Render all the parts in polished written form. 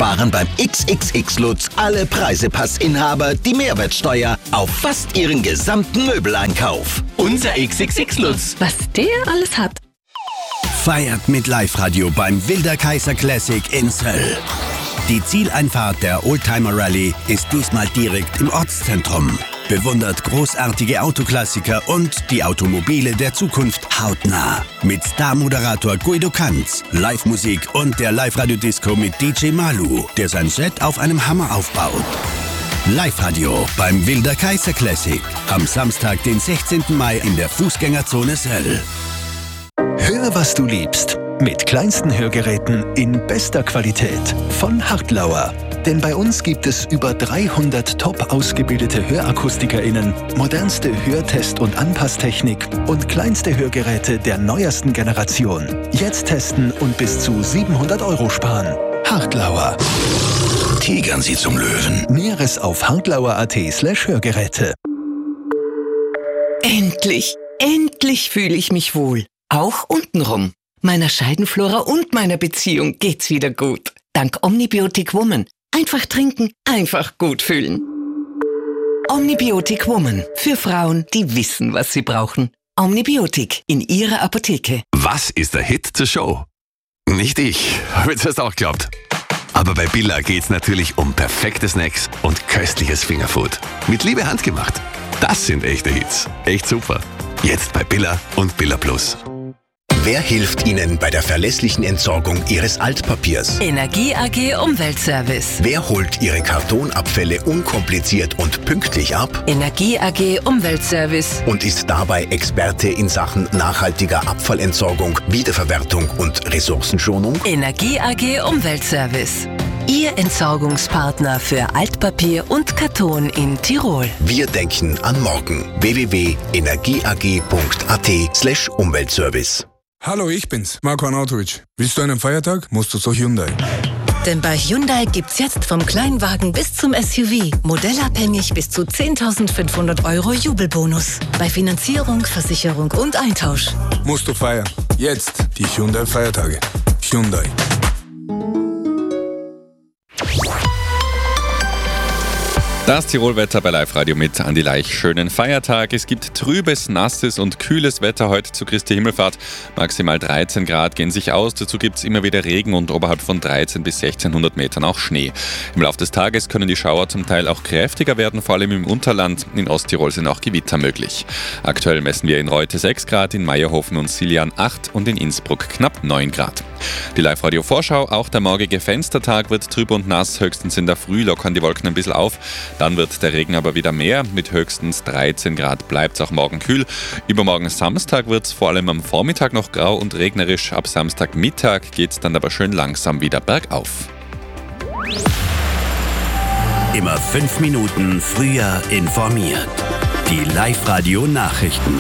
sparen beim XXX-Lutz alle Preisepassinhaber die Mehrwertsteuer auf fast ihren gesamten Möbeleinkauf. Unser XXX-Lutz. Was der alles hat. Feiert mit Live-Radio beim Wilder Kaiser Classic in Söll. Die Zieleinfahrt der Oldtimer Rallye ist diesmal direkt im Ortszentrum. Bewundert großartige Autoklassiker und die Automobile der Zukunft hautnah. Mit Star-Moderator Guido Kanz, Live-Musik und der Live-Radio-Disco mit DJ Malu, der sein Set auf einem Hammer aufbaut. Live-Radio beim Wilder Kaiser Classic. Am Samstag, den 16. Mai in der Fußgängerzone Söll. Hör, was du liebst. Mit kleinsten Hörgeräten in bester Qualität von Hartlauer. Denn bei uns gibt es über 300 top ausgebildete HörakustikerInnen, modernste Hörtest- und Anpasstechnik und kleinste Hörgeräte der neuesten Generation. Jetzt testen und bis zu 700 € sparen. Hartlauer. Tigern Sie zum Löwen. Näheres auf hartlauer.at/Hörgeräte. Endlich fühle ich mich wohl. Auch untenrum. Meiner Scheidenflora und meiner Beziehung geht's wieder gut. Dank Omnibiotic Woman. Einfach trinken, einfach gut fühlen. Omnibiotic Woman. Für Frauen, die wissen, was sie brauchen. Omnibiotic in ihrer Apotheke. Was ist der Hit zur Show? Nicht ich, habe jetzt erst auch geglaubt. Aber bei Billa geht's natürlich um perfekte Snacks und köstliches Fingerfood. Mit Liebe handgemacht. Das sind echte Hits. Echt super. Jetzt bei Billa und Billa Plus. Wer hilft Ihnen bei der verlässlichen Entsorgung Ihres Altpapiers? Energie AG Umweltservice. Wer holt Ihre Kartonabfälle unkompliziert und pünktlich ab? Energie AG Umweltservice. Und ist dabei Experte in Sachen nachhaltiger Abfallentsorgung, Wiederverwertung und Ressourcenschonung? Energie AG Umweltservice. Ihr Entsorgungspartner für Altpapier und Karton in Tirol. Wir denken an morgen. www.energieag.at/Umweltservice. Hallo, ich bin's, Marko Arnautovic. Willst du einen Feiertag, musst du zu Hyundai. Denn bei Hyundai gibt's jetzt vom Kleinwagen bis zum SUV modellabhängig bis zu 10.500 € Jubelbonus. Bei Finanzierung, Versicherung und Eintausch. Musst du feiern. Jetzt die Hyundai-Feiertage. Hyundai. Das Tirolwetter bei Live-Radio mit Andi Leich. Schönen Feiertag. Es gibt trübes, nasses und kühles Wetter heute zu Christi Himmelfahrt. Maximal 13 Grad gehen sich aus. Dazu gibt es immer wieder Regen und oberhalb von 13 bis 1600 Metern auch Schnee. Im Laufe des Tages können die Schauer zum Teil auch kräftiger werden, vor allem im Unterland. In Osttirol sind auch Gewitter möglich. Aktuell messen wir in Reute 6 Grad, in Meierhofen und Siljan 8 und in Innsbruck knapp 9 Grad. Die Live-Radio-Vorschau, auch der morgige Fenstertag wird trüb und nass. Höchstens in der Früh lockern die Wolken ein bisschen auf. Dann wird der Regen aber wieder mehr. Mit höchstens 13 Grad bleibt es auch morgen kühl. Übermorgen Samstag wird es vor allem am Vormittag noch grau und regnerisch. Ab Samstagmittag geht es dann aber schön langsam wieder bergauf. Immer 5 Minuten früher informiert. Die Live-Radio-Nachrichten.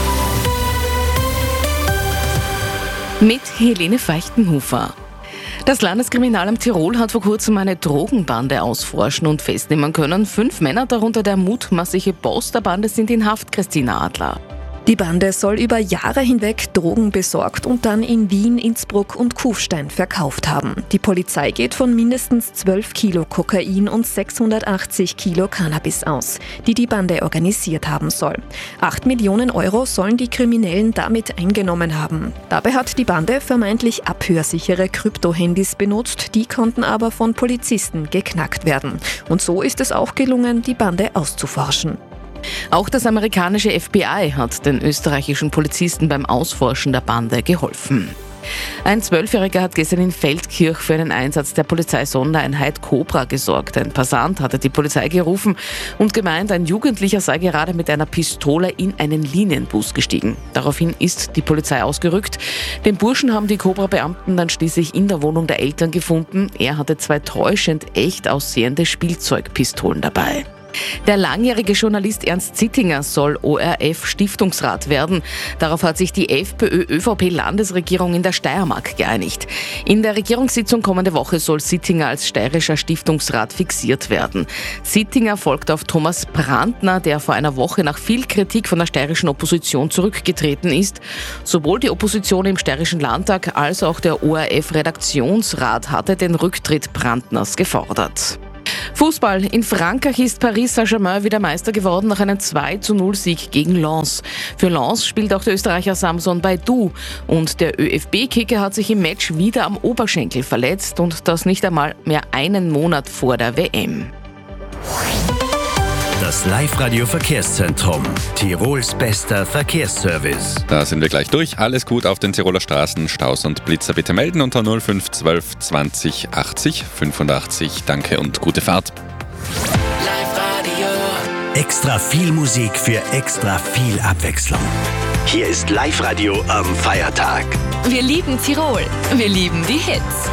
Mit Helene Feichtenhofer. Das Landeskriminalamt Tirol hat vor kurzem eine Drogenbande ausforschen und festnehmen können. 5 Männer, darunter der mutmaßliche Boss der Bande, sind in Haft. Christina Adler. Die Bande soll über Jahre hinweg Drogen besorgt und dann in Wien, Innsbruck und Kufstein verkauft haben. Die Polizei geht von mindestens 12 Kilo Kokain und 680 Kilo Cannabis aus, die die Bande organisiert haben soll. 8 Millionen € sollen die Kriminellen damit eingenommen haben. Dabei hat die Bande vermeintlich abhörsichere Kryptohandys benutzt, die konnten aber von Polizisten geknackt werden. Und so ist es auch gelungen, die Bande auszuforschen. Auch das amerikanische FBI hat den österreichischen Polizisten beim Ausforschen der Bande geholfen. Ein 12-Jähriger hat gestern in Feldkirch für einen Einsatz der Polizeisondereinheit Cobra gesorgt. Ein Passant hatte die Polizei gerufen und gemeint, ein Jugendlicher sei gerade mit einer Pistole in einen Linienbus gestiegen. Daraufhin ist die Polizei ausgerückt. Den Burschen haben die Cobra-Beamten dann schließlich in der Wohnung der Eltern gefunden. Er hatte 2 täuschend echt aussehende Spielzeugpistolen dabei. Der langjährige Journalist Ernst Zittinger soll ORF-Stiftungsrat werden. Darauf hat sich die FPÖ-ÖVP-Landesregierung in der Steiermark geeinigt. In der Regierungssitzung kommende Woche soll Zittinger als steirischer Stiftungsrat fixiert werden. Zittinger folgt auf Thomas Brandner, der vor einer Woche nach viel Kritik von der steirischen Opposition zurückgetreten ist. Sowohl die Opposition im steirischen Landtag als auch der ORF-Redaktionsrat hatte den Rücktritt Brandners gefordert. Fußball. In Frankreich ist Paris Saint-Germain wieder Meister geworden nach einem 2:0-Sieg gegen Lens. Für Lens spielt auch der Österreicher Samson Baidoo. Und der ÖFB-Kicker hat sich im Match wieder am Oberschenkel verletzt und das nicht einmal mehr einen Monat vor der WM. Das Live-Radio-Verkehrszentrum. Tirols bester Verkehrsservice. Da sind wir gleich durch. Alles gut auf den Tiroler Straßen. Staus und Blitzer bitte melden unter 0512 20 80 85. Danke und gute Fahrt. Live-Radio. Extra viel Musik für extra viel Abwechslung. Hier ist Live-Radio am Feiertag. Wir lieben Tirol. Wir lieben die Hits.